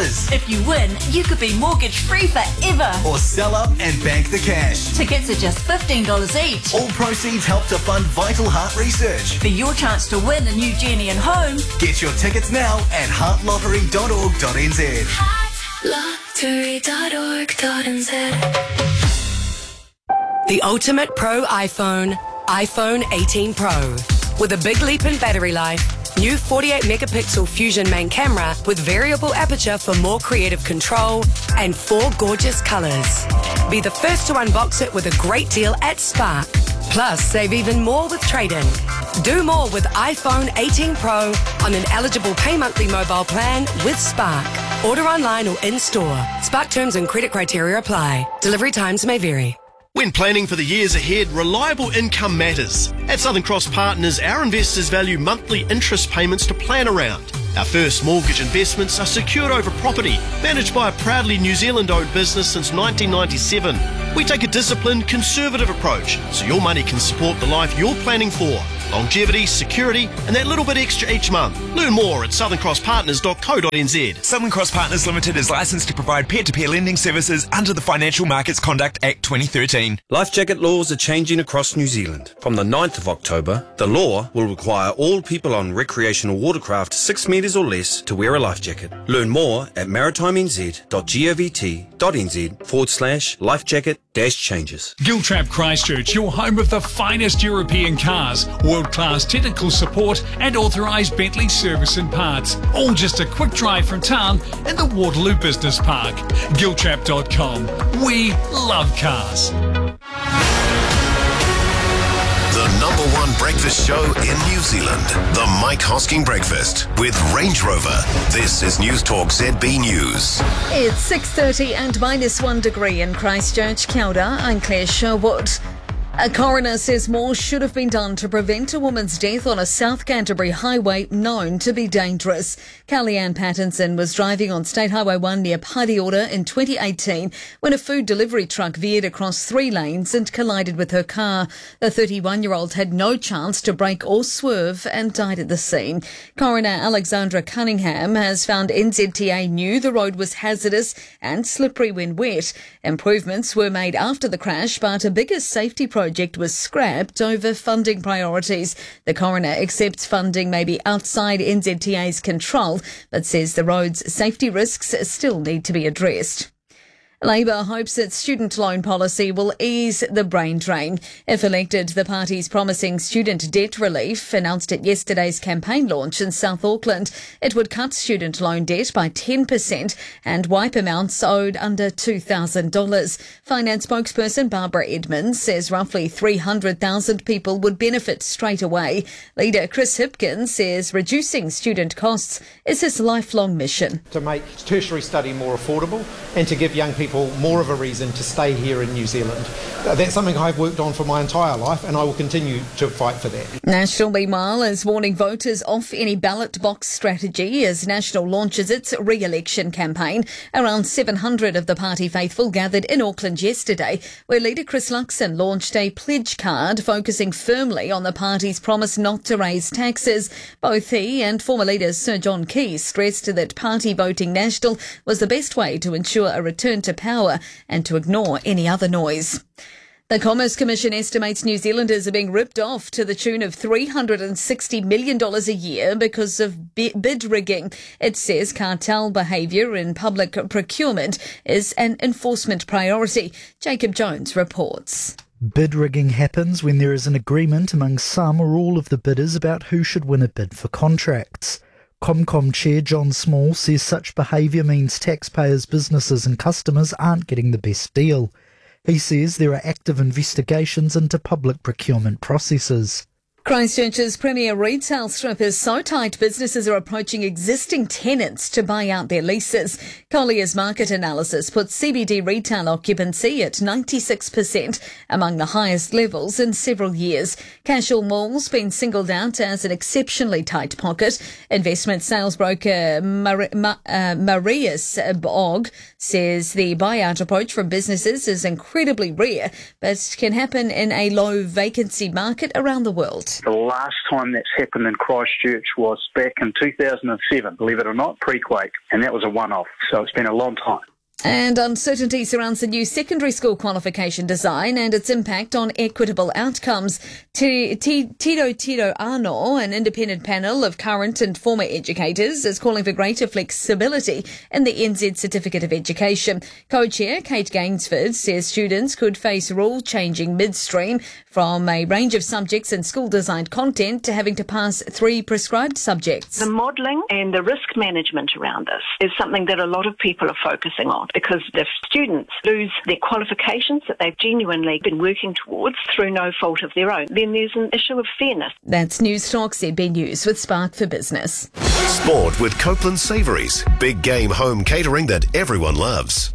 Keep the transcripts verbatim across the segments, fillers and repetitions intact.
dollars. If you win, you could be mortgage-free forever. Or sell up and bank the cash. Tickets are just fifteen dollars each. All proceeds help to fund Vital Heart research. For your chance to win a new journey and home, get your tickets now at heart lottery dot org dot n z. heart lottery dot org dot n z. The ultimate pro iPhone, iPhone eighteen Pro. With a big leap in battery life, new forty-eight megapixel Fusion main camera with variable aperture for more creative control, and four gorgeous colours. Be the first to unbox it with a great deal at Spark. Plus, save even more with trade-in. Do more with iPhone eighteen Pro on an eligible pay monthly mobile plan with Spark. Order online or in-store. Spark terms and credit criteria apply. Delivery times may vary. When planning for the years ahead, reliable income matters. At Southern Cross Partners, our investors value monthly interest payments to plan around. Our first mortgage investments are secured over property, managed by a proudly New Zealand-owned business since nineteen ninety-seven. We take a disciplined, conservative approach, so your money can support the life you're planning for. Longevity, security, and that little bit extra each month. Learn more at southern cross partners dot co dot n z. Southern Cross Partners Limited is licensed to provide peer-to-peer lending services under the Financial Markets Conduct Act twenty thirteen. Life jacket laws are changing across New Zealand. From the ninth of October, the law will require all people on recreational watercraft six metres or less to wear a life jacket. Learn more at maritimez dot govt dot n z forward slash life jacket dash changes. Giltrap Christchurch, your home of the finest European cars, world-class technical support and authorised Bentley service and parts. All just a quick drive from town in the Waterloo Business Park. Giltrap dot com. We love cars. The number one breakfast show in New Zealand. The Mike Hosking Breakfast with Range Rover. This is News Talk Z B News. It's six thirty and minus one degree in Christchurch. Kia ora, I'm Claire Sherwood. A coroner says more should have been done to prevent a woman's death on a South Canterbury highway known to be dangerous. Kellyanne Pattinson was driving on State Highway one near Paereora in twenty eighteen when a food delivery truck veered across three lanes and collided with her car. The thirty-one-year-old had no chance to brake or swerve and died at the scene. Coroner Alexandra Cunningham has found N Z T A knew the road was hazardous and slippery when wet. Improvements were made after the crash, but a bigger safety project project was scrapped over funding priorities. The coroner accepts funding may be outside N Z T A's control, but says the road's safety risks still need to be addressed. Labour hopes its student loan policy will ease the brain drain. If elected, the party's promising student debt relief announced at yesterday's campaign launch in South Auckland. It would cut student loan debt by ten percent and wipe amounts owed under two thousand dollars. Finance spokesperson Barbara Edmonds says roughly three hundred thousand people would benefit straight away. Leader Chris Hipkins says reducing student costs is his lifelong mission. To make tertiary study more affordable and to give young people more of a reason to stay here in New Zealand. That's something I've worked on for my entire life and I will continue to fight for that. National, meanwhile, is warning voters off any ballot box strategy as National launches its re-election campaign. Around seven hundred of the party faithful gathered in Auckland yesterday, where leader Chris Luxon launched a pledge card focusing firmly on the party's promise not to raise taxes. Both he and former leader Sir John Key stressed that party voting National was the best way to ensure a return to power and to ignore any other noise. The Commerce Commission estimates New Zealanders are being ripped off to the tune of three hundred sixty million dollars a year because of bid rigging. It says cartel behaviour in public procurement is an enforcement priority. Jacob Jones reports. Bid rigging happens when there is an agreement among some or all of the bidders about who should win a bid for contracts. Comcom Chair John Small says such behaviour means taxpayers, businesses and customers aren't getting the best deal. He says there are active investigations into public procurement processes. Christchurch's premier retail strip is so tight businesses are approaching existing tenants to buy out their leases. Collier's market analysis puts C B D retail occupancy at ninety-six percent, among the highest levels in several years. Cashel Mall's been singled out as an exceptionally tight pocket. Investment sales broker Mar- Ma- uh, Marius Bog says the buyout approach from businesses is incredibly rare, but can happen in a low vacancy market around the world. event. The last time that's happened in Christchurch was back in two thousand seven, believe it or not, pre-quake, and that was a one-off, so it's been a long time. And uncertainty surrounds the new secondary school qualification design and its impact on equitable outcomes. Tiro Tiro Ano, an independent panel of current and former educators, is calling for greater flexibility in the N Z Certificate of Education. Co-chair Kate Gainsford says students could face rule changing midstream, from a range of subjects and school-designed content to having to pass three prescribed subjects. The modelling and the risk management around this is something that a lot of people are focusing on, because if students lose their qualifications that they've genuinely been working towards through no fault of their own, then there's an issue of fairness. That's News Talk Z B News with Spark for Business. Sport with Copeland Savouries. Big game home catering that everyone loves.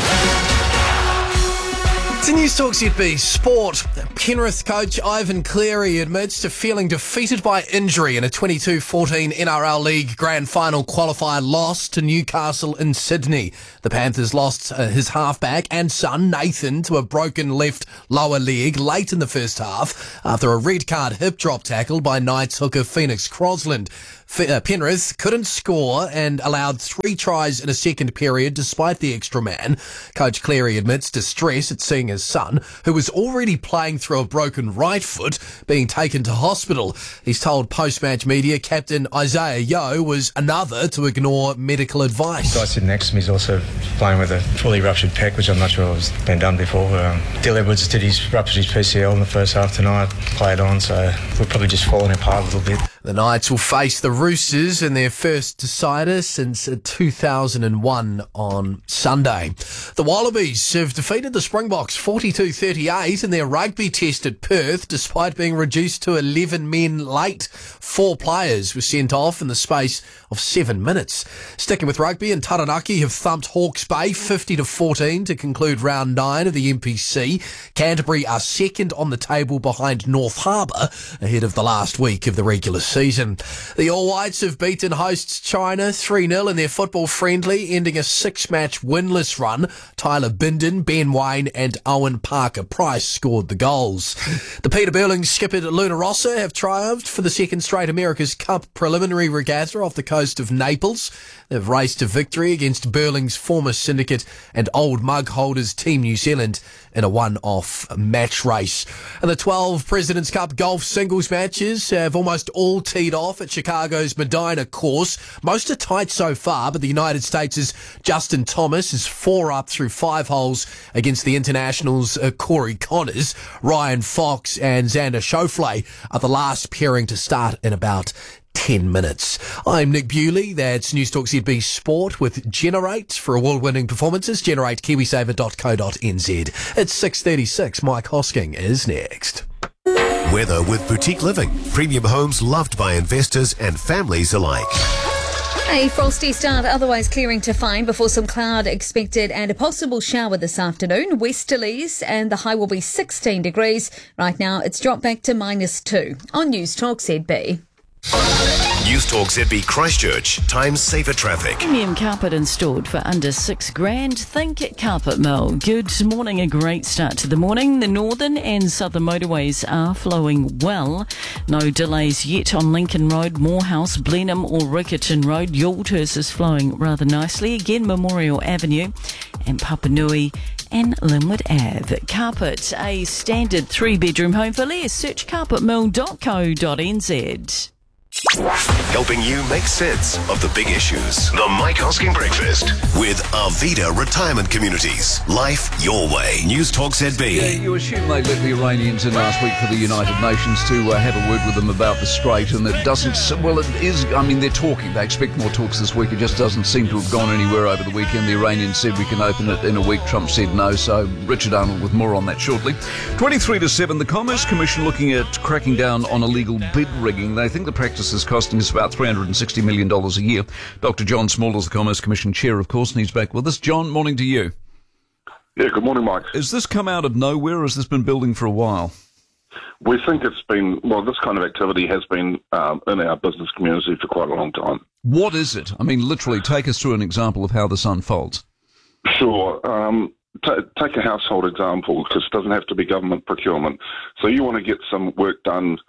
To News Talk Z B Sport, Penrith coach Ivan Cleary admits to feeling defeated by injury in a twenty-two fourteen N R L League Grand Final qualifier loss to Newcastle in Sydney. The Panthers lost uh, his halfback and son, Nathan, to a broken left lower leg late in the first half after a red card hip drop tackle by Knights hooker Phoenix Crosland. Penrith couldn't score and allowed three tries in a second period despite the extra man. Coach Cleary admits distress at seeing his son, who was already playing through a broken right foot, being taken to hospital. He's told post-match media captain Isaiah Yeo was another to ignore medical advice. The guy sitting next to me is also playing with a fully ruptured pec, which I'm not sure has been done before. Um, Dill Edwards did his ruptured his P C L in the first half tonight, played on, so we're probably just falling apart a little bit. The Knights will face the Roosters in their first decider since two thousand one on Sunday. The Wallabies have defeated the Springboks forty-two thirty-eight in their rugby test at Perth, despite being reduced to eleven men late. Four players were sent off in the space of seven minutes. Sticking with rugby, and Taranaki have thumped Hawke's Bay fifty to fourteen to conclude round nine of the M P C. Canterbury are second on the table behind North Harbour ahead of the last week of the regular season. The All Whites have beaten hosts China three nil in their football friendly, ending a six-match winless run. Tyler Bindon, Ben Wayne and Owen Parker-Price scored the goals. The Peter Burling skippered Luna Rossa have triumphed for the second straight America's Cup preliminary regatta off the coast of Naples. They've raced to victory against Burling's former syndicate and old mug holders Team New Zealand in a one-off match race. And the twelve President's Cup golf singles matches have almost all teed off at Chicago's Medina course. Most are tight so far, but the United States' Justin Thomas is four up through five holes against the International's uh, Corey Connors. Ryan Fox and Xander Schauffele are the last pairing to start in about ten minutes. I'm Nick Bewley. That's News Talk Z B Sport with Generate. For award-winning performances, generate kiwisaver dot co dot n z. It's six thirty-six. Mike Hosking is next. Weather with Boutique Living. Premium homes loved by investors and families alike. A frosty start, otherwise clearing to fine before some cloud expected and a possible shower this afternoon. Westerlies, and the high will be sixteen degrees. Right now, it's dropped back to minus two. On News Talk Z B. News Talk Z B Christchurch. Time saver traffic. Premium carpet installed for under six grand. Think Carpet Mill. Good morning. A great start to the morning. The northern and southern motorways are flowing well. No delays yet on Lincoln Road, Morehouse, Blenheim or Riccarton Road. Yalthurst is flowing rather nicely. Again, Memorial Avenue and Papanui and Linwood Ave. Carpet, a standard three-bedroom home for less. Search carpet mill dot co dot n z. Helping you make sense of the big issues. The Mike Hosking Breakfast with Arvida Retirement Communities. Life your way. News Talk Z B. Yeah, you assume they let the Iranians in last week for the United Nations to uh, have a word with them about the Strait, and it doesn't, well, it is, I mean, they're talking. They expect more talks this week. It just doesn't seem to have gone anywhere over the weekend. The Iranians said we can open it in a week. Trump said no. So Richard Arnold with more on that shortly. twenty-three to seven, the Commerce Commission looking at cracking down on illegal bid rigging. They think the practice is costing us about three hundred sixty million dollars a year. Doctor John Small is the Commerce Commission Chair, of course, and he's back with us. John, morning to you. Yeah, good morning, Mike. Has this come out of nowhere, or has this been building for a while? We think it's been, well, this kind of activity has been um, in our business community for quite a long time. What is it? I mean, literally, take us through an example of how this unfolds. Sure. Um, t- take a household example, because it doesn't have to be government procurement. So you want to get some work done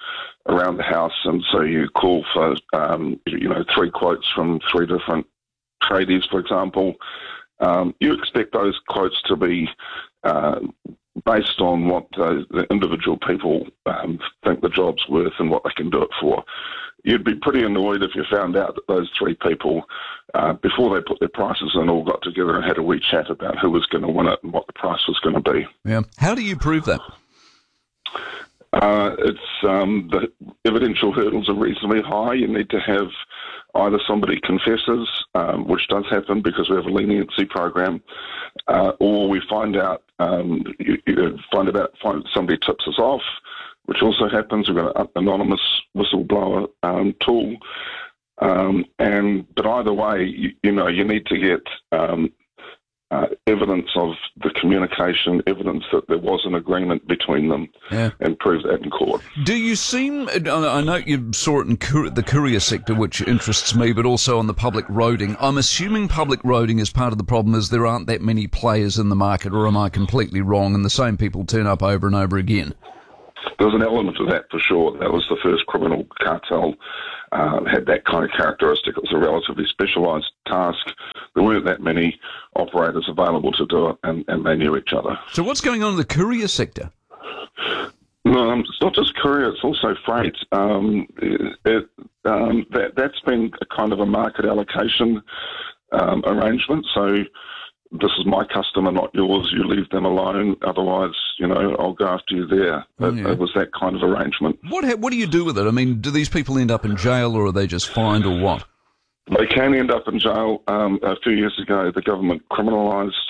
around the house, and so you call for, um, you know, three quotes from three different tradies, for example. Um, you expect those quotes to be uh, based on what the, the individual people um, think the job's worth and what they can do it for. You'd be pretty annoyed if you found out that those three people, uh, before they put their prices in, all got together and had a wee chat about who was going to win it and what the price was going to be. Yeah. How do you prove that? Uh, it's um, the evidential hurdles are reasonably high. You need to have either somebody confesses, um, which does happen because we have a leniency program, uh, or we find out um, you, you find about find somebody tips us off, which also happens. We've got an anonymous whistleblower um, tool, um, and but either way, you, you know, you need to get um, uh, evidence of the communication, evidence that there was an agreement between them, yeah. and prove that in court. Do you seem, I know you saw it in cour- the courier sector, which interests me, but also on the public roading. I'm assuming public roading is part of the problem, is there aren't that many players in the market, or am I completely wrong and the same people turn up over and over again? There was an element of that for sure. That was the first criminal cartel, uh, had that kind of characteristic. It was a relatively specialised task. There weren't that many operators available to do it, and, and they knew each other. So what's going on in the courier sector? No, um, it's not just courier, it's also freight. Um, it, um, that, that's been a kind of a market allocation um, arrangement. So this is my customer, not yours. You leave them alone. Otherwise, you know, I'll go after you there. Oh, it, yeah. it was that kind of arrangement. What ha- What do you do with it? I mean, do these people end up in jail, or are they just fined, or what? They can end up in jail. Um, a few years ago, the government criminalised